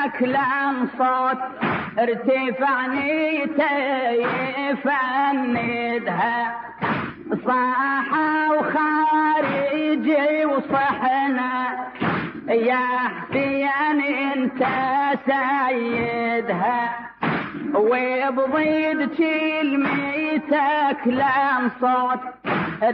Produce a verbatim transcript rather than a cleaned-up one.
ميتك لان صوت ارتفع نيته يفندها صاحة وخارجي وصحنا يا حسين انت سيدها وبضيد كلمتك لان صوت